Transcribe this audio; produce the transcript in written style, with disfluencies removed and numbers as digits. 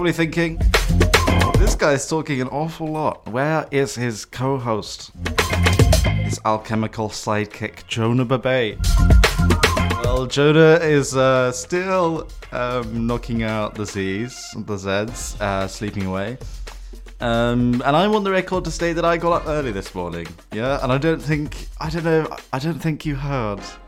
probably thinking, this guy's talking an awful lot. Where is his co-host? His alchemical sidekick, Jonah Babay. Well, Jonah is still knocking out the Zs, sleeping away. And I'm on the record to state that I got up early this morning. Yeah, and I don't think you heard.